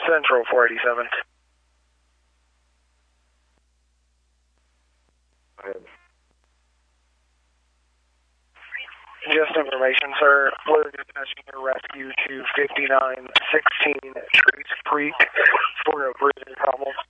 Central 487. Just information, sir. We're dispatching your rescue to 5916 Trace Creek for a breathing problem.